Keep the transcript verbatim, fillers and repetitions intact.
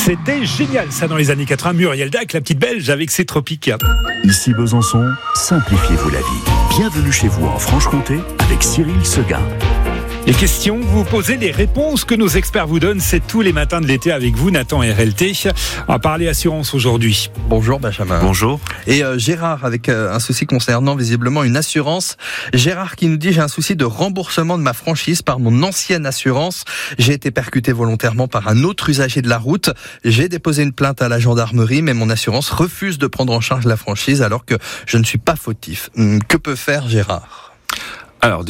C'était génial ça dans les années quatre-vingts. Muriel Dac, la petite Belge avec ses tropiques. Ici Besançon, simplifiez-vous la vie. Bienvenue chez vous en Franche-Comté avec Cyril Seguin. Les questions que vous posez, les réponses que nos experts vous donnent, c'est tous les matins de l'été avec vous, Nathan R L T. On va parler assurance aujourd'hui. Bonjour Benjamin. Bonjour. Et euh, Gérard avec euh, un souci concernant visiblement une assurance. Gérard qui nous dit: j'ai un souci de remboursement de ma franchise par mon ancienne assurance. J'ai été percuté volontairement par un autre usager de la route. J'ai déposé une plainte à la gendarmerie, mais mon assurance refuse de prendre en charge la franchise alors que je ne suis pas fautif. Que peut faire Gérard ? Alors,